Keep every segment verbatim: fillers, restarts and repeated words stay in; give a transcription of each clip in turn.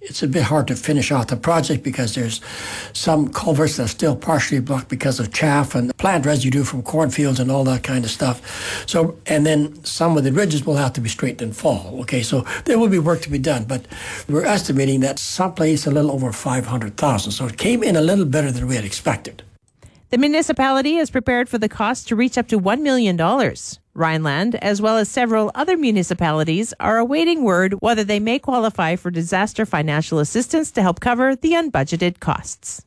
it's a bit hard to finish off the project because there's some culverts that are still partially blocked because of chaff and plant residue from cornfields and all that kind of stuff. So, and then some of the ridges will have to be straightened in fall. Okay, so there will be work to be done, but we're estimating that someplace a little over five hundred thousand. So it came in a little better than we had expected. The municipality is prepared for the cost to reach up to one million dollars. Rhineland, as well as several other municipalities, are awaiting word whether they may qualify for disaster financial assistance to help cover the unbudgeted costs.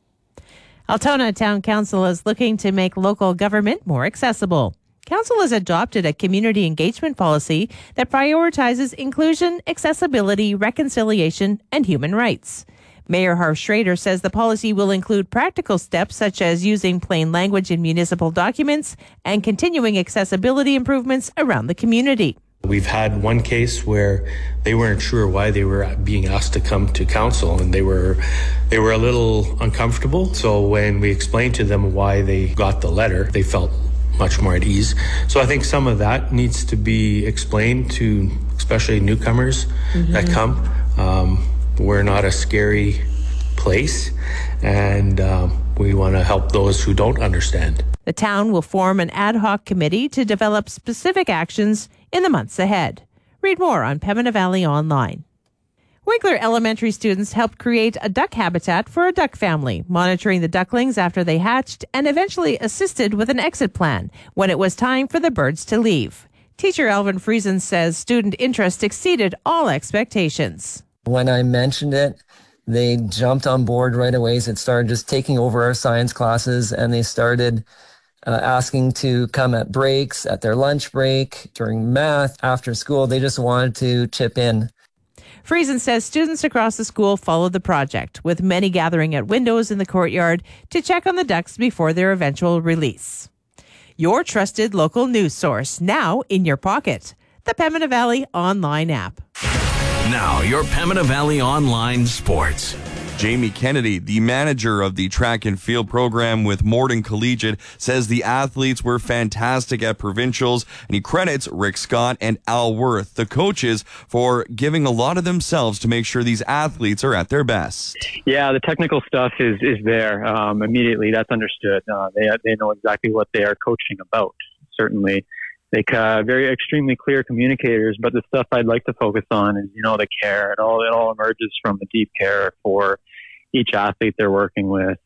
Altona Town Council is looking to make local government more accessible. Council has adopted a community engagement policy that prioritizes inclusion, accessibility, reconciliation, and human rights. Mayor Harv Schrader says the policy will include practical steps such as using plain language in municipal documents and continuing accessibility improvements around the community. We've had one case where they weren't sure why they were being asked to come to council, and they were they were a little uncomfortable. So when we explained to them why they got the letter, they felt much more at ease. So I think some of that needs to be explained to especially newcomers mm-hmm. that come. Um, We're not a scary place, and um, we want to help those who don't understand. The town will form an ad hoc committee to develop specific actions in the months ahead. Read more on Pembina Valley Online. Winkler Elementary students helped create a duck habitat for a duck family, monitoring the ducklings after they hatched and eventually assisted with an exit plan when it was time for the birds to leave. Teacher Alvin Friesen says student interest exceeded all expectations. When I mentioned it, they jumped on board right away. So it started just taking over our science classes, and they started uh, asking to come at breaks, at their lunch break, during math, after school. They just wanted to chip in. Friesen says students across the school followed the project, with many gathering at windows in the courtyard to check on the ducks before their eventual release. Your trusted local news source, now in your pocket. The Pembina Valley Online app. Now, your Pembina Valley Online Sports. Jamie Kennedy, the manager of the track and field program with Morden Collegiate, says the athletes were fantastic at provincials, and he credits Rick Scott and Al Worth, the coaches, for giving a lot of themselves to make sure these athletes are at their best. Yeah, the technical stuff is, is there um, immediately. That's understood. Uh, they, they know exactly what they are coaching about, certainly. Like, uh, very extremely clear communicators, but the stuff I'd like to focus on is, you know, the care. It all, it all emerges from the deep care for each athlete they're working with.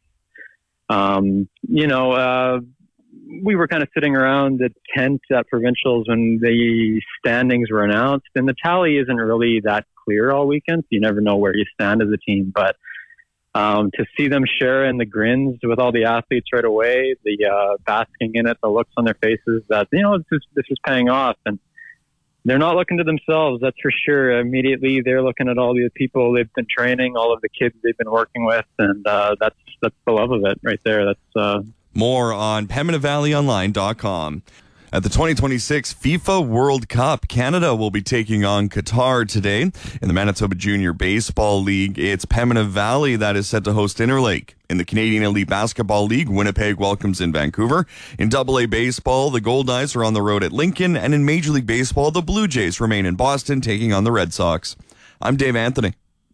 Um, you know, uh, we were kind of sitting around the tent at provincials when the standings were announced, and the tally isn't really that clear all weekend. So you never know where you stand as a team, but Um, to see them share in the grins with all the athletes right away, the uh, basking in it, the looks on their faces, that, you know, this is, this is paying off. And they're not looking to themselves, that's for sure. Immediately, they're looking at all the people they've been training, all of the kids they've been working with, and uh, that's that's the love of it right there. That's uh... More on Pembina Valley Online dot com. At the twenty twenty-six FIFA World Cup, Canada will be taking on Qatar today. In the Manitoba Junior Baseball League, it's Pembina Valley that is set to host Interlake. In the Canadian Elite Basketball League, Winnipeg welcomes in Vancouver. In Double A Baseball, the Goldeyes are on the road at Lincoln. And in Major League Baseball, the Blue Jays remain in Boston, taking on the Red Sox. I'm Dave Anthony.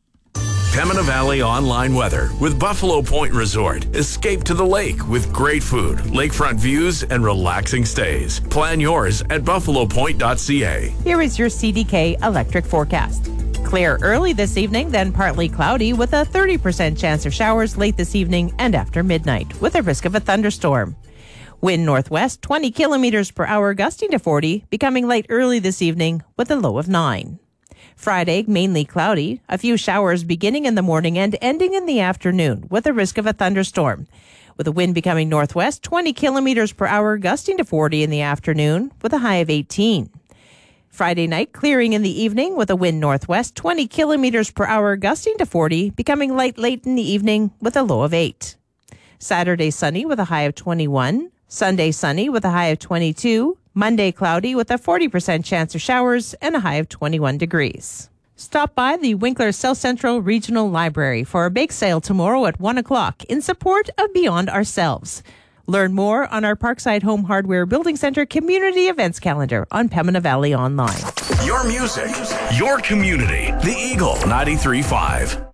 Pembina Valley Online weather with Buffalo Point Resort. Escape to the lake with great food, lakefront views, and relaxing stays. Plan yours at buffalo point dot c a. Here is your C D K electric forecast. Clear early this evening, then partly cloudy with a thirty percent chance of showers late this evening and after midnight, with a risk of a thunderstorm. Wind northwest twenty kilometers per hour, gusting to forty, becoming light early this evening with a low of nine. Friday, mainly cloudy, a few showers beginning in the morning and ending in the afternoon with a risk of a thunderstorm. With the wind becoming northwest twenty kilometers per hour, gusting to forty in the afternoon with a high of eighteen. Friday night, clearing in the evening with a wind northwest twenty kilometers per hour, gusting to forty, becoming light late in the evening with a low of eight. Saturday, sunny with a high of twenty-one. Sunday, sunny with a high of twenty-two. Monday, cloudy with a forty percent chance of showers and a high of twenty-one degrees. Stop by the Winkler South Central Regional Library for a bake sale tomorrow at one o'clock in support of Beyond Ourselves. Learn more on our Parkside Home Hardware Building Center community events calendar on Pembina Valley Online. Your music, your community. The Eagle ninety-three point five.